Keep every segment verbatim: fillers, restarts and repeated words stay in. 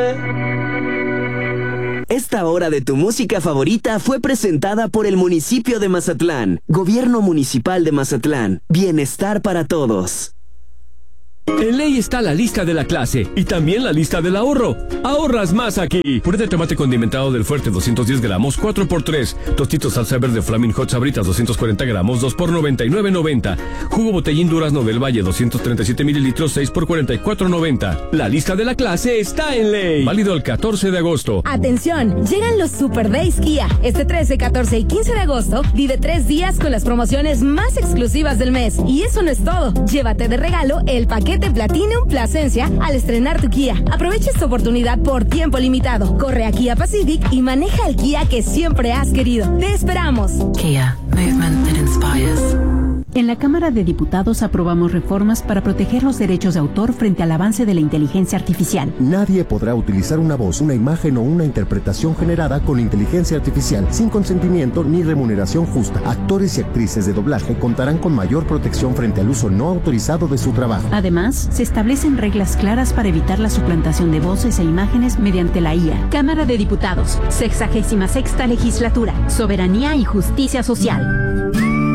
Esta hora de tu música favorita fue presentada por el municipio de Mazatlán, Gobierno Municipal de Mazatlán, Bienestar para Todos. En Ley está la lista de la clase y también la lista del ahorro. Ahorras más aquí. Puré de tomate condimentado del Fuerte doscientos diez gramos, cuatro por tres. Tostitos salsa verde Flaming Hot Sabritas doscientos cuarenta gramos, dos por noventa y nueve noventa. Jugo Botellín Durazno del Valle doscientos treinta y siete mililitros, seis por cuarenta y cuatro noventa. La lista de la clase está en Ley. Válido el catorce de agosto. Atención, llegan los Super Days Kia. Este trece, catorce y quince de agosto vive tres días con las promociones más exclusivas del mes. Y eso no es todo. Llévate de regalo el paquete Platinum Plasencia al estrenar tu Kia. Aprovecha esta oportunidad por tiempo limitado. Corre a Kia Pacific y maneja el Kia que siempre has querido. ¡Te esperamos! Kia, movement that inspires. En la Cámara de Diputados aprobamos reformas para proteger los derechos de autor frente al avance de la inteligencia artificial. Nadie podrá utilizar una voz, una imagen o una interpretación generada con inteligencia artificial sin consentimiento ni remuneración justa. Actores y actrices de doblaje contarán con mayor protección frente al uso no autorizado de su trabajo. Además, se establecen reglas claras para evitar la suplantación de voces e imágenes mediante la I A. Cámara de Diputados, sexagésima sexta legislatura, soberanía y justicia social.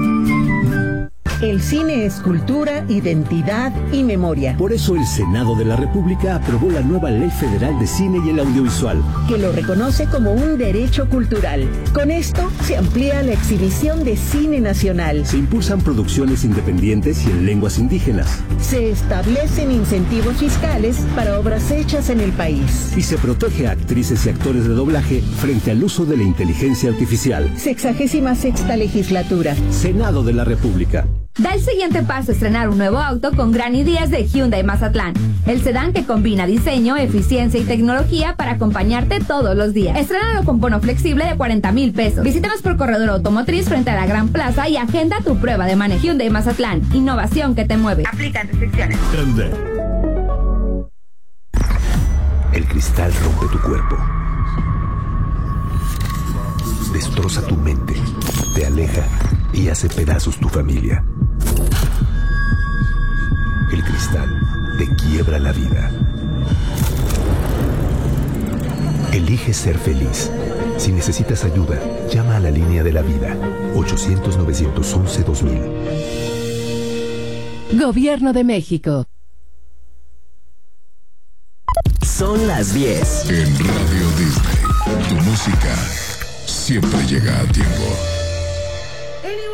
El cine es cultura, identidad y memoria. Por eso el Senado de la República aprobó la nueva Ley Federal de Cine y el Audiovisual, que lo reconoce como un derecho cultural. Con esto se amplía la exhibición de cine nacional. Se impulsan producciones independientes y en lenguas indígenas. Se establecen incentivos fiscales para obras hechas en el país. Y se protege a actrices y actores de doblaje frente al uso de la inteligencia artificial. Sexagésima sexta legislatura. Senado de la República. Da el siguiente paso a estrenar un nuevo auto con gran ideas de Hyundai Mazatlán. El sedán que combina diseño, eficiencia y tecnología para acompañarte todos los días. Estrénalo con bono flexible de cuarenta mil pesos. Visítanos por Corredor Automotriz frente a la Gran Plaza y agenda tu prueba de manejo. Hyundai Mazatlán, innovación que te mueve. Aplican restricciones. El cristal rompe tu cuerpo. Destroza tu mente. Te aleja y hace pedazos tu familia. El cristal te quiebra la vida. Elige ser feliz. Si necesitas ayuda, llama a la línea de la vida. ochocientos, novecientos once, dos mil. Gobierno de México. Son las diez. En Radio Disney, tu música siempre llega a tiempo.